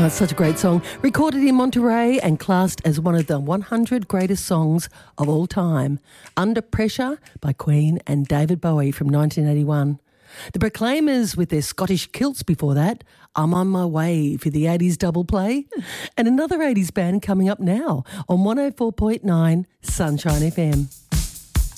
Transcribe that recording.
It's such a great song. Recorded in Monterey and classed as one of the 100 greatest songs of all time. Under Pressure by Queen and David Bowie from 1981. The Proclaimers with their Scottish kilts before that. I'm on my way for the 80s double play. And another 80s band coming up now on 104.9 Sunshine FM.